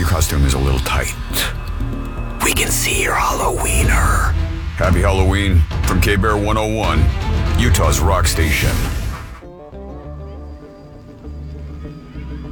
your costume is a little tight. We can see your Halloweener. Happy Halloween from K-Bear 101, Utah's rock station.